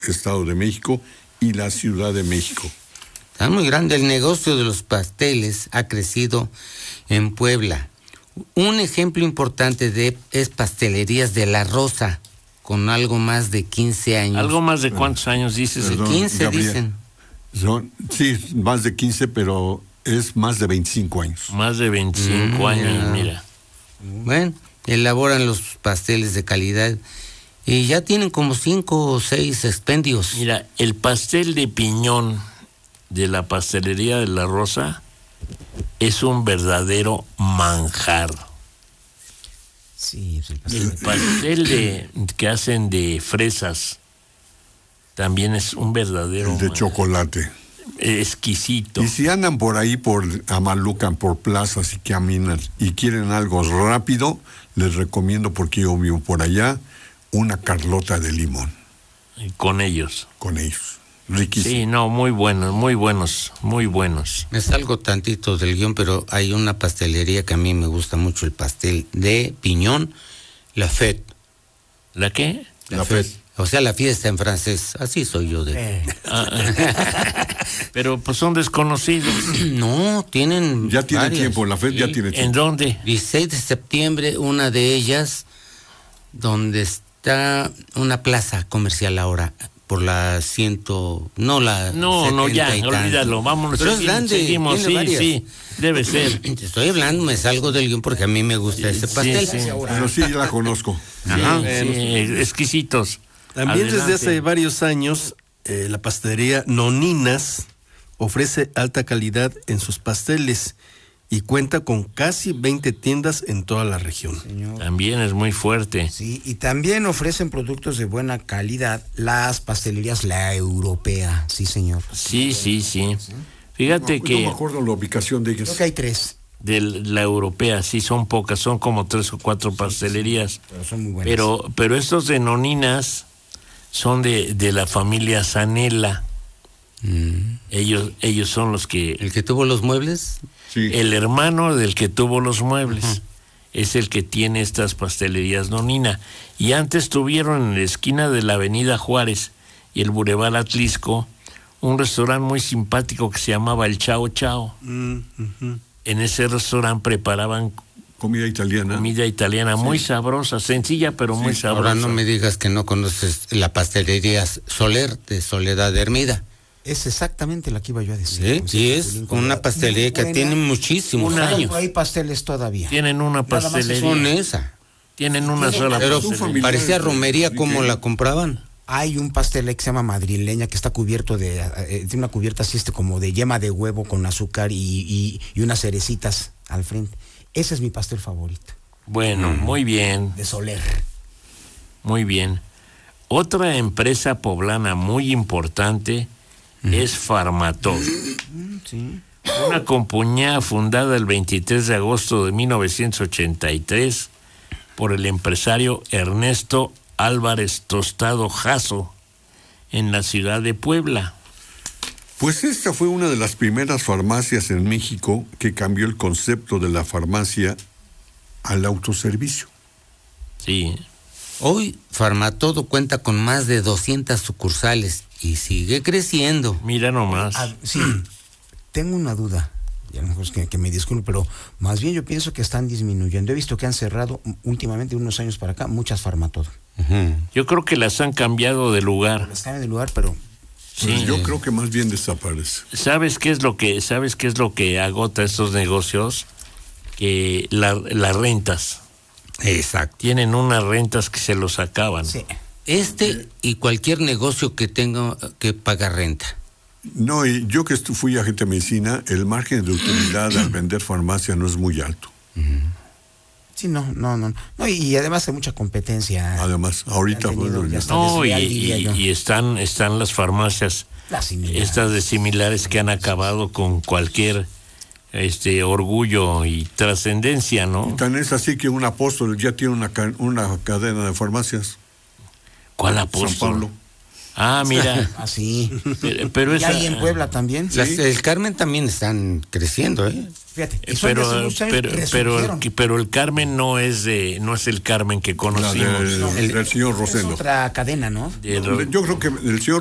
Estado de México y la Ciudad de México. Está muy grande. El negocio de los pasteles ha crecido en Puebla. Un ejemplo importante es Pastelerías de la Rosa, con algo más de 15 años. ¿Algo más de cuántos años dices? Perdón, 15 Gabriel. dicen. Sí, más de 15, pero es más de 25 años. Más de 25 años, mira. Bueno, elaboran los pasteles de calidad y ya tienen como 5 o 6 expendios. Mira, el pastel de piñón de la Pastelería de la Rosa es un verdadero manjar. Sí, El pastel que hacen de fresas también es un verdadero El de manjar. chocolate. Exquisito. Y si andan por ahí, por Amalucan, por plazas y caminan y quieren algo rápido, les recomiendo, porque yo vivo por allá, una Carlota de limón. Con ellos. Con ellos. Riquísimo. Sí, no, muy buenos, muy buenos, muy buenos. Me salgo tantito del guión, pero hay una pastelería que a mí me gusta mucho, el pastel de piñón, La Fête. ¿La qué? La Fête. O sea, la fiesta en francés. Así soy yo de... Pero pues son desconocidos. No, tienen Ya tiene varias. tiempo, la FED ya tiene ¿En tiempo. dónde? 16 de septiembre, una de ellas, donde está una plaza comercial ahora, por la 100... No, la... No, ya, 70 y tanto. olvídalo, vámonos. Pero es grande, seguimos, tiene sí, varias. sí, debe ser. Te estoy hablando, me salgo del guión porque a mí me gusta ese pastel. sí. Pero sí, ya la conozco. Ajá. Sí, exquisitos. También Adelante. desde hace varios años, la pastelería Noninas ofrece alta calidad en sus pasteles y cuenta con casi 20 tiendas en toda la región. señor. También es muy fuerte. Sí, y también ofrecen productos de buena calidad las pastelerías La Europea, sí, señor. Sí. Fíjate No que me acuerdo la ubicación de Creo ellas. que hay 3, de la europea sí son pocas, son como 3 o 4 pastelerías. pero son muy buenas. Pero estos de Noninas son de la familia Zanella. Ellos son los que... ¿El que tuvo los muebles? Sí. El hermano del que tuvo los muebles es el que tiene estas pastelerías Nonina. Y antes tuvieron en la esquina de la Avenida Juárez y el Boulevard Atlisco un restaurante muy simpático que se llamaba el Chao Chao. En ese restaurante preparaban Comida italiana. comida italiana muy sabrosa, sencilla pero muy sabrosa. Ahora no me digas que no conoces la pastelería Soler de Soledad Hermida. Es exactamente la que iba yo a decir. Sí, es una pastelería que Buena. tiene muchísimos Un año. años. Hay pasteles todavía. Tienen una Nada más pastelería. Son esa. Tienen una sola Pero Son pastelería. familiares parecía de romería Enrique. como la compraban. Hay un pastel que se llama madrileña que está cubierto tiene una cubierta así como de yema de huevo con azúcar y unas cerecitas al frente. Ese es mi pastel favorito, Bueno, muy bien. de Soler. Muy bien. Otra empresa poblana muy importante es Farmatodo. Sí. Una compañía fundada el 23 de agosto de 1983 por el empresario Ernesto Álvarez Tostado Jasso en la ciudad de Puebla. Pues esta fue una de las primeras farmacias en México que cambió el concepto de la farmacia al autoservicio. Sí. Hoy Farmatodo cuenta con más de 200 sucursales y sigue creciendo. Mira nomás. Sí, tengo una duda. Y a lo mejor es que me disculpe, pero más bien yo pienso que están disminuyendo. He visto que han cerrado últimamente, unos años para acá, muchas Farmatodo. Yo creo que las han cambiado de lugar. Las cambian de lugar, pero Pues Sí. yo creo que más bien desaparece. ¿Sabes qué es lo que agota estos negocios? Que las rentas. Exacto. Tienen unas rentas que se los acaban. sí. Y cualquier negocio que tenga que pagar renta. No, y yo que fui agente de medicina, el margen de utilidad al vender farmacia no es muy alto. Sí, no, y además hay mucha competencia. Además, ahorita Han tenido, bueno, ya está No, desleal, diría yo. y están las farmacias, Las similares. estas de similares que han acabado con cualquier orgullo y trascendencia, ¿no? tan es así que un apóstol ya tiene una cadena de farmacias. ¿Cuál San apóstol? Pablo. Ah, mira. Así. Pero Y esa, ahí en Puebla también. El Carmen también están creciendo, ¿eh? Fíjate, y son de hace muchos años, resurgieron. pero el Carmen no es el Carmen que La conocimos. del señor Es Rosendo. otra cadena, ¿no? De- Yo creo que el señor